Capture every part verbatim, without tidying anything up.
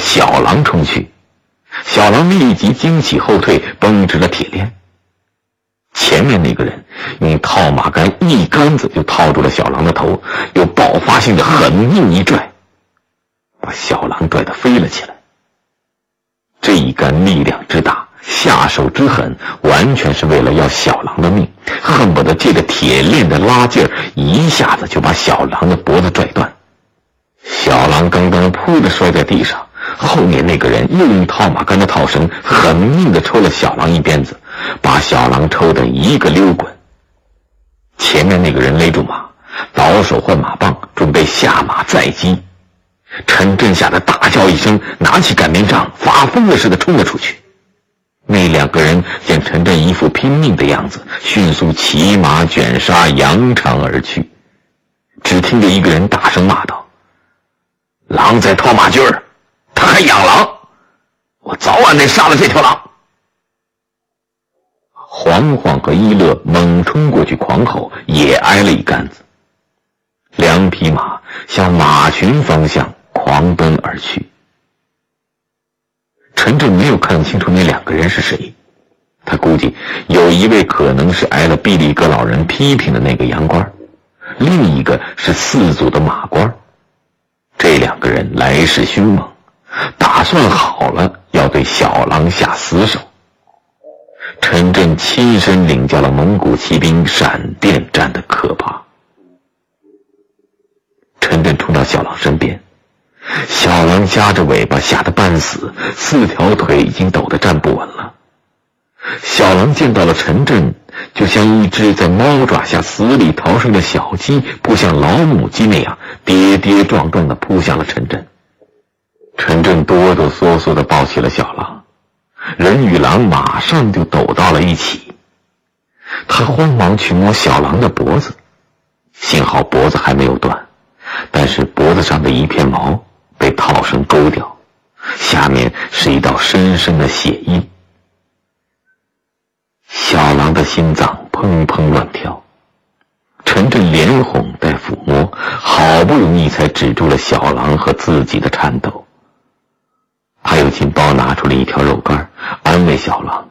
小狼冲去，小狼立即惊起后退，绷直了铁链。前面那个人用套马杆一杆子就套住了小狼的头，又爆发性的狠劲一拽，把小狼拽得飞了起来。这一杆力量之大，下手之狠，完全是为了要小狼的命，恨不得借着铁链的拉劲儿，一下子就把小狼的脖子拽断。小狼刚刚扑地摔在地上，后面那个人又用套马杆的套绳狠命地抽了小狼一鞭子，把小狼抽得一个溜滚。前面那个人勒住马，倒手换马棒，准备下马再击。陈震吓得大叫一声，拿起擀面杖，发疯了似的冲了出去。那两个人见陈震一副拼命的样子，迅速骑马卷杀，扬长而去。只听着一个人大声骂道：“狼在套马驹儿，他还养狼，我早晚得杀了这条狼！”黄晃和一乐猛冲过去狂吼，也挨了一杆子。两匹马向马群方向狂奔而去。陈震没有看清楚那两个人是谁，他估计有一位可能是挨了毕力格老人批评的那个洋官，另一个是四组的马官。这两个人来势凶猛，打算好了要对小狼下死手。陈震亲身领教了蒙古骑兵闪电战的可怕。陈震冲到小狼身边，小狼夹着尾巴吓得半死，四条腿已经抖得站不稳了。小狼见到了陈震，就像一只在猫爪下死里逃生的小鸡扑向老母鸡那样，跌跌撞撞地扑向了陈震。陈震哆哆嗦嗦地抱起了小狼，人与狼马上就抖到了一起。他慌忙去摸小狼的脖子，幸好脖子还没有断，但是脖子上的一片毛被套绳勾掉，下面是一道深深的血印。小狼的心脏砰砰乱跳，陈震连哄带抚摸，好不容易才止住了小狼和自己的颤抖。他又进包拿出了一条肉干，安慰小狼。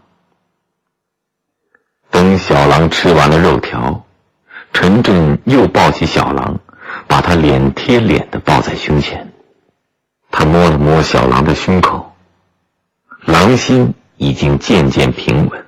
等小狼吃完了肉条，陈震又抱起小狼，把他脸贴脸地抱在胸前。他摸了摸小狼的胸口，狼心已经渐渐平稳。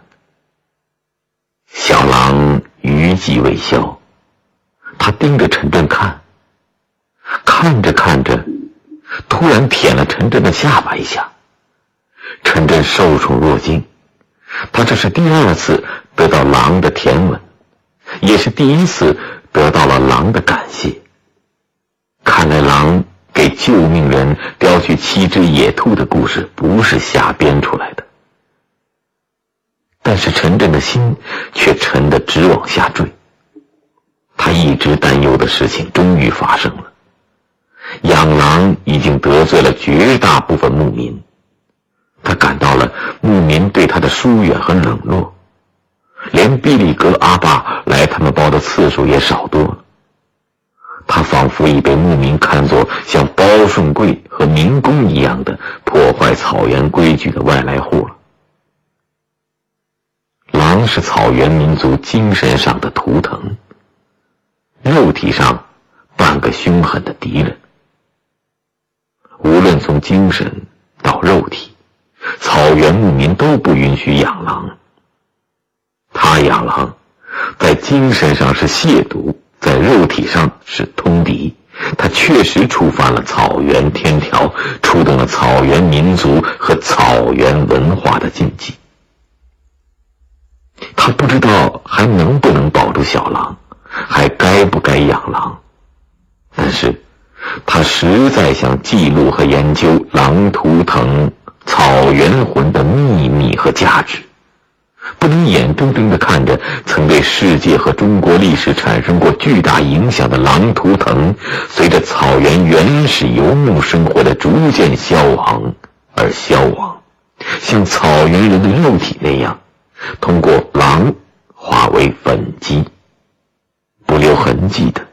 小狼余悸未消，他盯着陈震看，看着看着，突然舔了陈震的下巴一下。陈震受宠若惊，他这是第二次得到狼的甜吻，也是第一次得到了狼的感谢。看来狼给救命人叼去七只野兔的故事不是瞎编出来的。但是陈震的心却沉得直往下坠，他一直担忧的事情终于发生了。养狼已经得罪了绝大部分牧民，他感到了牧民对他的疏远和冷落，连毕力格阿爸来他们包的次数也少多了。他仿佛已被牧民看作像包顺贵和民工一样的破坏草原规矩的外来户了。狼是草原民族精神上的图腾，肉体上半个凶狠的敌人。无论从精神到肉体，草原牧民都不允许养狼。他养狼，在精神上是亵渎，在肉体上是通敌。他确实触犯了草原天条，触动了草原民族和草原文化的禁忌。他不知道还能不能保住小狼，还该不该养狼，但是他实在想记录和研究狼图腾草原魂的秘密和价值，不能眼睁睁地看着曾对世界和中国历史产生过巨大影响的狼图腾，随着草原原始游牧生活的逐渐消亡而消亡，像草原人的肉体那样，通过狼化为粉基，不留痕迹的